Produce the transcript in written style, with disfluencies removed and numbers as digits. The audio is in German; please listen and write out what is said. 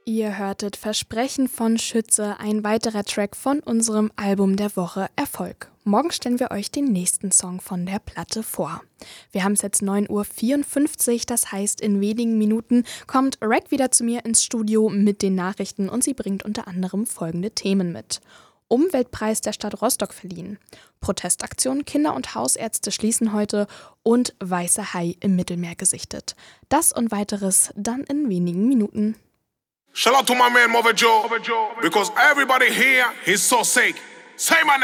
Ihr hörtet Versprechen von Schütze, ein weiterer Track von unserem Album der Woche Erfolg. Morgen stellen wir euch den nächsten Song von der Platte vor. Wir haben es jetzt 9:54 Uhr, das heißt in wenigen Minuten kommt Rack wieder zu mir ins Studio mit den Nachrichten und sie bringt unter anderem folgende Themen mit. Umweltpreis der Stadt Rostock verliehen, Protestaktion Kinder- und Hausärzte schließen heute und weißer Hai im Mittelmeer gesichtet. Das und weiteres dann in wenigen Minuten. Shout out to my man Mother Joe, because everybody here is so sick. Say my name.